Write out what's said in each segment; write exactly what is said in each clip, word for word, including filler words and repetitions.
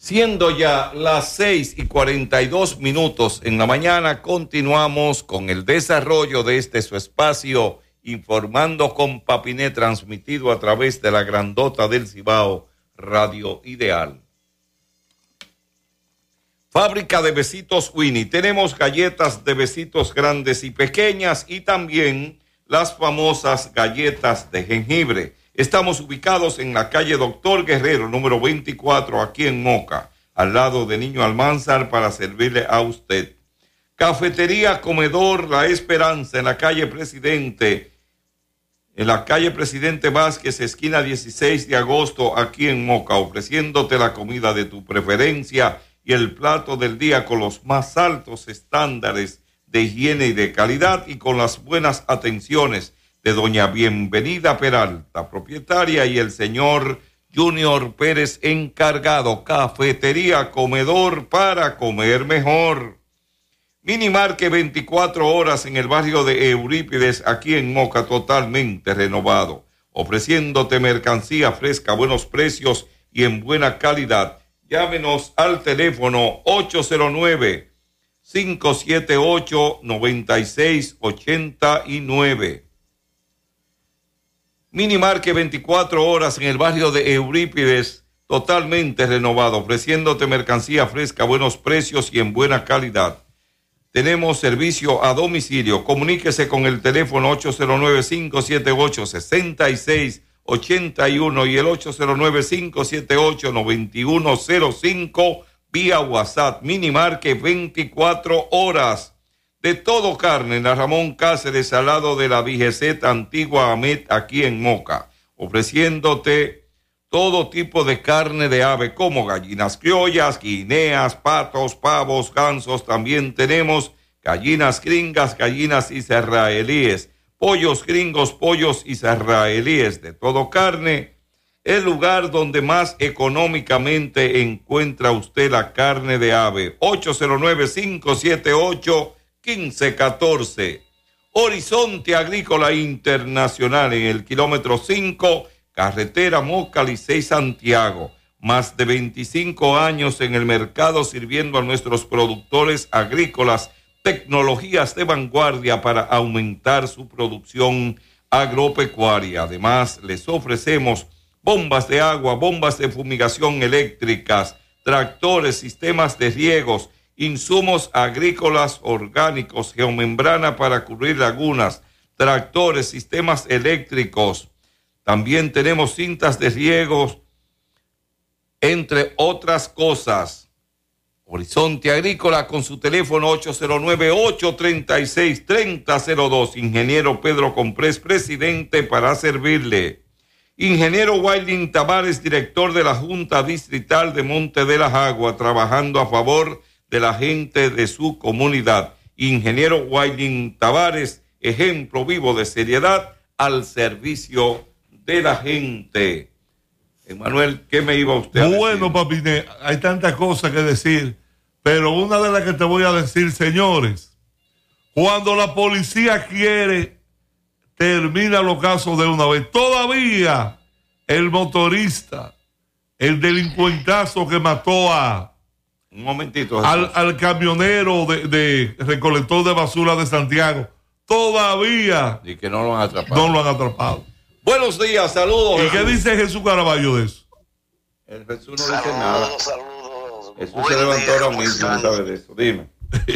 Siendo ya las seis y cuarenta y dos minutos en la mañana, continuamos con el desarrollo de este su espacio, informando con Papiné, transmitido a través de la grandota del Cibao, Radio Ideal. Fábrica de Besitos Winnie. Tenemos galletas de besitos grandes y pequeñas y también las famosas galletas de jengibre. Estamos ubicados en la calle Doctor Guerrero, número veinticuatro, aquí en Moca, al lado de Niño Almanzar, para servirle a usted. Cafetería Comedor La Esperanza, en la calle Presidente, en la calle Presidente Vázquez, esquina dieciséis de agosto, aquí en Moca, ofreciéndote la comida de tu preferencia y el plato del día con los más altos estándares de higiene y de calidad y con las buenas atenciones de doña Bienvenida Peralta, propietaria, y el señor Junior Pérez, encargado. Cafetería Comedor, para comer mejor. Minimarket veinticuatro horas en el barrio de Eurípides, aquí en Moca, totalmente renovado, ofreciéndote mercancía fresca, buenos precios y en buena calidad. Llámenos al teléfono ocho cero nueve, cinco siete ocho, nueve seis ocho nueve. Minimarket veinticuatro horas en el barrio de Eurípides, totalmente renovado, ofreciéndote mercancía fresca, buenos precios y en buena calidad. Tenemos servicio a domicilio. Comuníquese con el teléfono ocho cero nueve, cinco siete ocho, seis seis ocho uno y el ocho cero nueve, cinco siete ocho, nueve uno cero cinco vía WhatsApp. Minimarket veinticuatro horas. De todo carne en la Ramón Cáceres, al lado de la V G Z Antigua Amet, aquí en Moca, ofreciéndote todo tipo de carne de ave, como gallinas criollas, guineas, patos, pavos, gansos. También tenemos gallinas gringas, gallinas israelíes, pollos gringos, pollos israelíes. De todo carne, el lugar donde más económicamente encuentra usted la carne de ave. ocho cero nueve, cinco siete ocho, uno cinco uno cuatro. Horizonte Agrícola Internacional, en el kilómetro cinco, carretera Moca Licey Santiago. Más de veinticinco años en el mercado, sirviendo a nuestros productores agrícolas tecnologías de vanguardia para aumentar su producción agropecuaria. Además, les ofrecemos bombas de agua, bombas de fumigación eléctricas, tractores, sistemas de riegos, insumos agrícolas orgánicos, geomembrana para cubrir lagunas, tractores, sistemas eléctricos. También tenemos cintas de riegos, entre otras cosas. Horizonte Agrícola, con su teléfono ocho cero nueve, ocho tres seis, tres cero cero dos. Ingeniero Pedro Comprés, presidente, para servirle. Ingeniero Wailin Tavares, director de la Junta Distrital de Monte de las Aguas, trabajando a favor de la gente de su comunidad. Ingeniero Wailin Tavares, ejemplo vivo de seriedad al servicio de la gente. Emanuel, ¿qué me iba usted a decir? Bueno, Papiné, hay tantas cosas que decir, pero una de las que te voy a decir, señores, cuando la policía quiere, termina los casos de una vez. Todavía el motorista, el delincuentazo que mató a Un momentito. al, al camionero de, de recolector de basura de Santiago, todavía Y que no lo han atrapado. no lo han atrapado. Buenos días, saludos. ¿Y qué dice Jesús Caraballo de eso? El Jesús no dice nada. Saludos, saludos. Jesús Buen se levantó día, ahora ¿cómo mismo, no están? sabe de eso. Dime.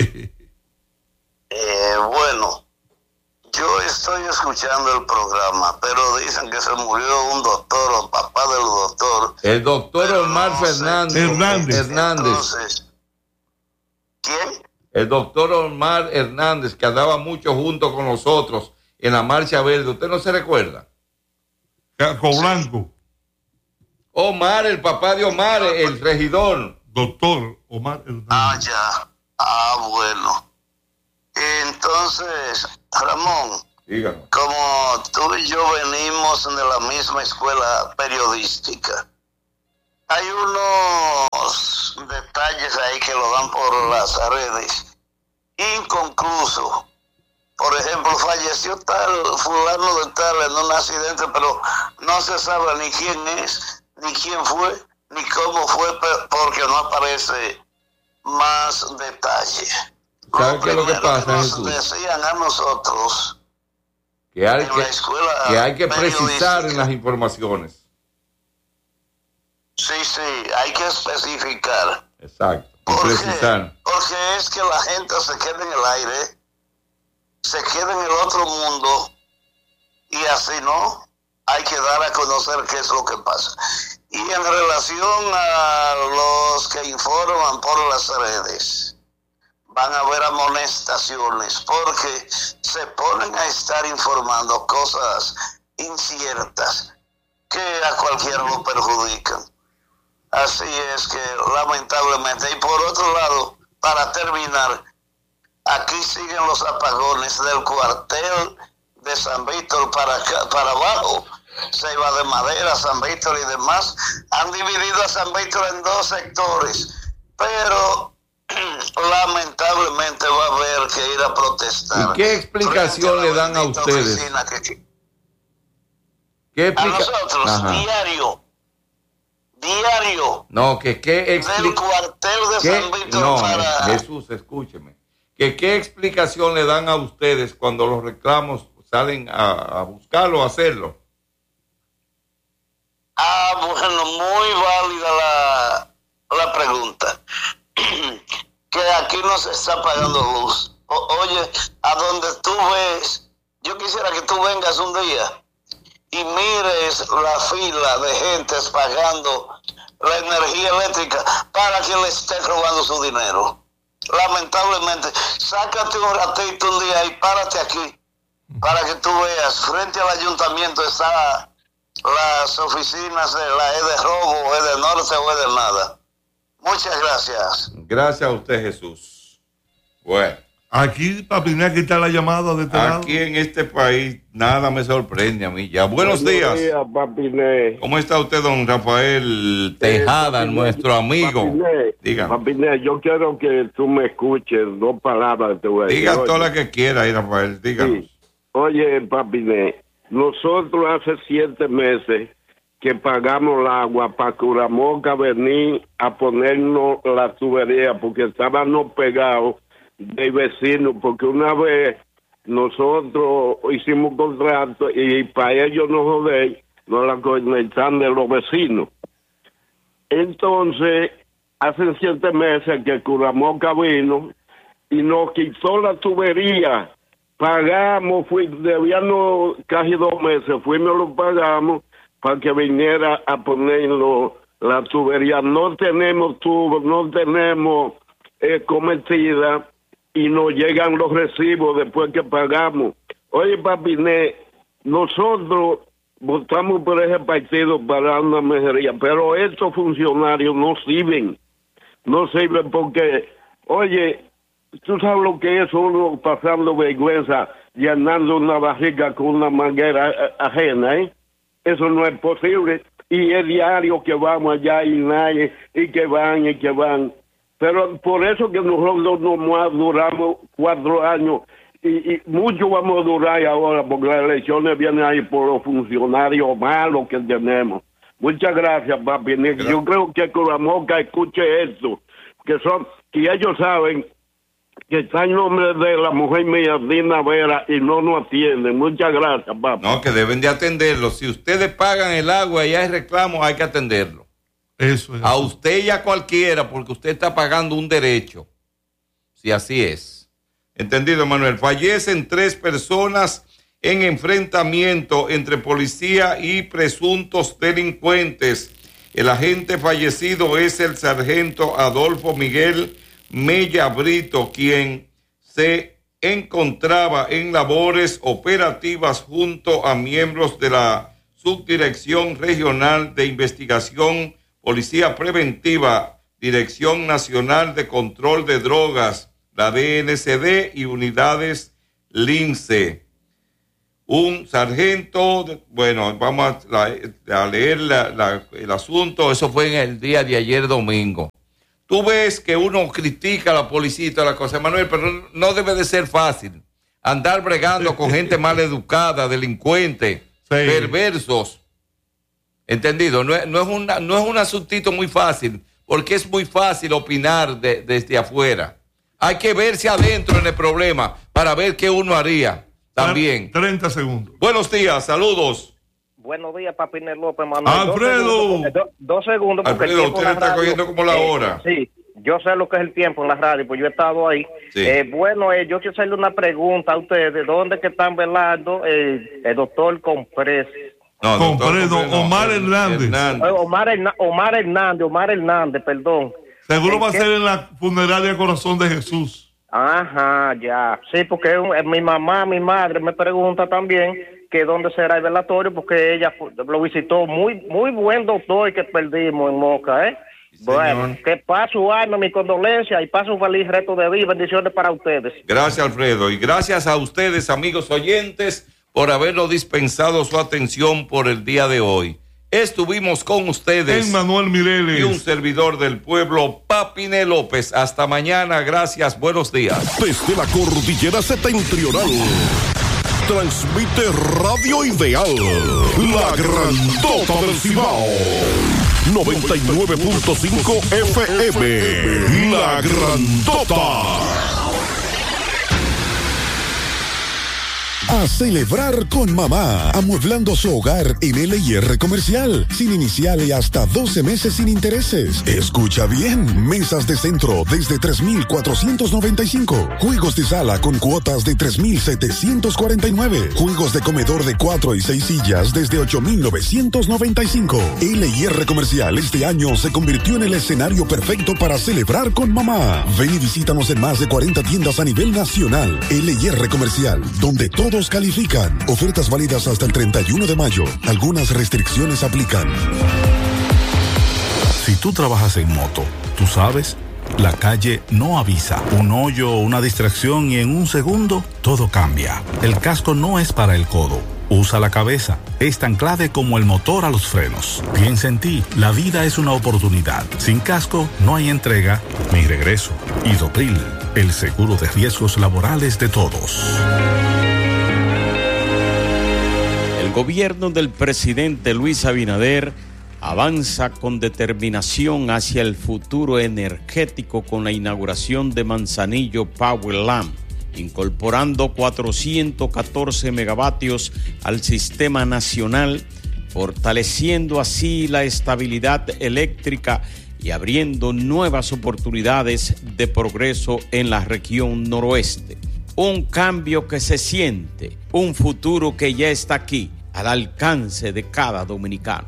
Eh, bueno, yo estoy escuchando el programa, pero dicen que se murió un doctor o papá del doctor. El doctor Pero Omar no sé. Fernández. Hernández. Hernández. Entonces, ¿quién? El doctor Omar Hernández, que andaba mucho junto con nosotros en la Marcha Verde. ¿Usted no se recuerda? Casco Blanco, Omar, el papá de Omar, el regidor. doctor Omar Hernández. Ah, ya. Ah, bueno. Entonces, Ramón, Díganos. como tú y yo venimos de la misma escuela periodística, hay unos detalles ahí que lo dan por las redes, inconclusos. Por ejemplo, falleció tal fulano de tal en un accidente, pero no se sabe ni quién es, ni quién fue, ni cómo fue, porque no aparece más detalle. ¿Sabe qué es lo que pasa, que nos Jesús? decían a nosotros Que hay en que, la escuela que, hay que precisar periodística. en las informaciones. Sí, sí, hay que especificar. Exacto. Y ¿Por precisar. qué? Porque es que la gente se queda en el aire, se queda en el otro mundo, y así no, hay que dar a conocer qué es lo que pasa. Y en relación a los que informan por las redes, van a haber amonestaciones porque se ponen a estar informando cosas inciertas que a cualquiera lo perjudican. Así es que lamentablemente, y por otro lado, para terminar, aquí siguen los apagones del cuartel de San Víctor para acá, para abajo. Ceiba de Madera, San Víctor y demás, han dividido a San Víctor en dos sectores, pero lamentablemente va a haber que ir a protestar. ¿Y qué explicación le dan a ustedes? Que, ¿Qué a explica... nosotros, Ajá. diario, diario, No, que qué del explica... cuartel de ¿Qué? San Víctor No, para... Jesús, escúcheme. Que qué explicación le dan a ustedes cuando los reclamos salen a, a buscarlo, a hacerlo. Ah, bueno, muy válida la, la pregunta. Que aquí no se está pagando luz. O, oye, a donde tú ves, yo quisiera que tú vengas un día y mires la fila de gentes pagando la energía eléctrica para que le esté robando su dinero. Lamentablemente, sácate un ratito un día y párate aquí para que tú veas, frente al ayuntamiento está las oficinas de la E de Robo, E de Norte o E de Nada. Muchas gracias. Gracias a usted, Jesús. Bueno. Aquí, Papiné, aquí está la llamada de este lado. Aquí en este país nada me sorprende a mí ya. Buenos, Buenos días. días Papiné. ¿Cómo está usted, don Rafael Tejada, eh, Papiné, nuestro amigo? Papiné, Diga. Papiné, yo quiero que tú me escuches dos palabras. Te voy a decir. Diga toda la que quiera ahí, Rafael, díganos. Sí. Oye, Papiné, nosotros hace siete meses que pagamos el agua para Curamoca venir a ponernos la tubería porque estábamos pegados de vecinos, porque una vez nosotros hicimos un contrato y para ellos no joder, nos la conectan de los vecinos. Entonces, hace siete meses que Curamoca vino y nos quitó la tubería. Pagamos, fui, debíamos casi dos meses, fuimos, lo pagamos para que viniera a ponerlo la tubería. No tenemos tubos, no tenemos eh, cometida y nos llegan los recibos después que pagamos. Oye, Papiné, nosotros votamos por ese partido para una mejoría, pero estos funcionarios no sirven, no sirven porque, oye, tú sabes lo que es uno pasando vergüenza, llenando una barriga con una manguera ajena, ¿eh? Eso no es posible. Y es diario que vamos allá y nadie, y que van y que van. Pero por eso que nosotros no duramos cuatro años y, y mucho vamos a durar ahora porque las elecciones vienen ahí por los funcionarios malos que tenemos. Muchas gracias, papi. Gracias. Yo creo que Curamoca escuche esto, que son, que ellos saben que está en nombre de la mujer mía, Dina Vera, y no nos atienden. Muchas gracias, papi. No, que deben de atenderlo. Si ustedes pagan el agua y hay reclamos, hay que atenderlo. Eso es. A usted y a cualquiera, porque usted está pagando un derecho. Si así es. Entendido, Manuel. Fallecen tres personas en enfrentamiento entre policía y presuntos delincuentes. El agente fallecido es el sargento Adolfo Miguel Mella Brito, quien se encontraba en labores operativas junto a miembros de la Subdirección Regional de Investigación, Policía Preventiva, Dirección Nacional de Control de Drogas, la D N C D y unidades LINCE. Un sargento, bueno, vamos a, a leer la, la, el asunto, eso fue en el día de ayer domingo. Tú ves que uno critica a la policía y toda la cosa, Manuel, pero no debe de ser fácil andar bregando con gente mal educada, delincuente, sí, perversos. ¿Entendido? No es, no es, una, no es un asuntito muy fácil, porque es muy fácil opinar de, desde afuera. Hay que verse adentro en el problema para ver qué uno haría también. treinta segundos. Buenos días, saludos. Buenos días, Papiner López, Manuel. Alfredo. Dos segundos, do, dos segundos porque Alfredo, el tiempo usted en la está radio, cogiendo como la hora. Eh, sí, yo sé lo que es el tiempo en la radio, pues yo he estado ahí. Sí. Eh, bueno, eh, yo quiero hacerle una pregunta a ustedes. ¿De dónde que están velando eh, el doctor Comprés? No, Compré, doctor, no, Omar Hernández. Eh, Omar, Herna- Omar Hernández, Omar Hernández, perdón. Seguro ¿En va a qué? ser en la funeraria Corazón de Jesús. Ajá, ya. Sí, porque eh, mi mamá, mi madre me pregunta también que dónde será el velatorio, porque ella fu- lo visitó. Muy muy buen doctor que perdimos en Moca, ¿eh? Sí, Bueno, señor. que pase su alma, mi condolencia y pase un feliz resto de vida. Bendiciones para ustedes. Gracias, Alfredo. Y gracias a ustedes, amigos oyentes, por habernos dispensado su atención por el día de hoy. Estuvimos con ustedes. Emmanuel Mireles. Y un servidor del pueblo, Papine López. Hasta mañana. Gracias. Buenos días. Desde la cordillera septentrional, transmite Radio Ideal, la grandota del Cibao. noventa y nueve punto cinco F M, la grandota. A celebrar con mamá, amueblando su hogar en L y R Comercial, sin inicial y hasta doce meses sin intereses. Escucha bien, mesas de centro desde tres mil cuatrocientos noventa y cinco, juegos de sala con cuotas de tres mil setecientos cuarenta y nueve, juegos de comedor de cuatro y seis sillas desde ocho mil novecientos noventa y cinco. L y R Comercial este año se convirtió en el escenario perfecto para celebrar con mamá. Ven y visítanos en más de cuarenta tiendas a nivel nacional. L y R Comercial, donde todos califican. Ofertas válidas hasta el treinta y uno de mayo. Algunas restricciones aplican. Si tú trabajas en moto, tú sabes, la calle no avisa. Un hoyo o una distracción y en un segundo todo cambia. El casco no es para el codo. Usa la cabeza. Es tan clave como el motor a los frenos. Piensa en ti. La vida es una oportunidad. Sin casco no hay entrega ni regreso. Idopril, el seguro de riesgos laborales de todos. El gobierno del presidente Luis Abinader avanza con determinación hacia el futuro energético con la inauguración de Manzanillo Power Lamp, incorporando cuatrocientos catorce megavatios al sistema nacional, fortaleciendo así la estabilidad eléctrica y abriendo nuevas oportunidades de progreso en la región noroeste. Un cambio que se siente, un futuro que ya está aquí, al alcance de cada dominicano.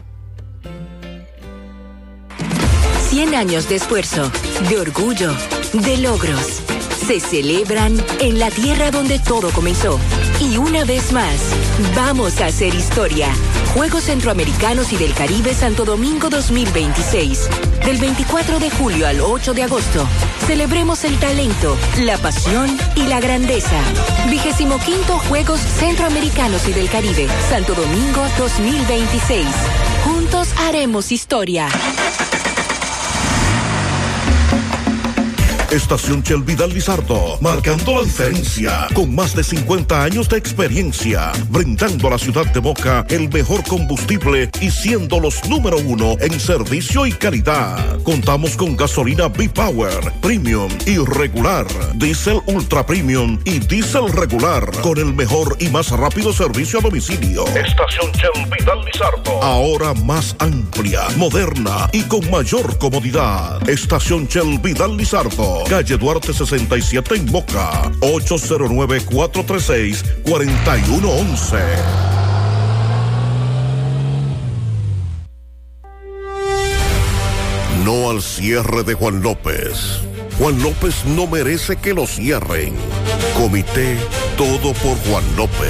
cien años de esfuerzo, de orgullo, de logros. Se celebran en la tierra donde todo comenzó. Y una vez más, vamos a hacer historia. Juegos Centroamericanos y del Caribe Santo Domingo dos mil veintiséis. Del veinticuatro de julio al ocho de agosto. Celebremos el talento, la pasión y la grandeza. Vigésimo quinto Juegos Centroamericanos y del Caribe Santo Domingo dos mil veintiséis. Juntos haremos historia. Estación Shell Vidal Lizardo, marcando la diferencia, con más de cincuenta años de experiencia, brindando a la ciudad de Moca el mejor combustible y siendo los número uno en servicio y calidad. Contamos con gasolina B-Power, Premium y regular, Diesel Ultra Premium y Diesel regular, con el mejor y más rápido servicio a domicilio. Estación Shell Vidal Lizardo, ahora más amplia, moderna y con mayor comodidad. Estación Shell Vidal Lizardo, calle Duarte sesenta y siete en Moca, ocho cero nueve, cuatro tres seis, cuatro uno uno uno. No al cierre de Juan López. Juan López no merece que lo cierren. Comité Todo por Juan López.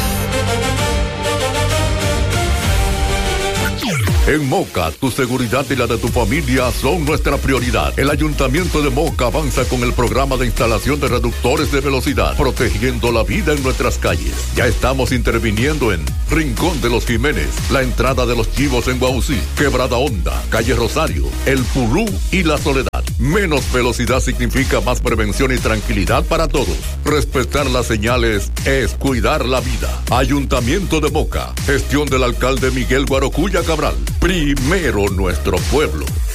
En Moca, tu seguridad y la de tu familia son nuestra prioridad. El Ayuntamiento de Moca avanza con el programa de instalación de reductores de velocidad, protegiendo la vida en nuestras calles. Ya estamos interviniendo en Rincón de los Jiménez, la entrada de los Chivos en Guausí, Quebrada Honda, Calle Rosario, El Pulú y La Soledad. Menos velocidad significa más prevención y tranquilidad para todos. Respetar las señales es cuidar la vida. Ayuntamiento de Moca. Gestión del alcalde Miguel Guarocuya Cabral. Primero nuestro pueblo.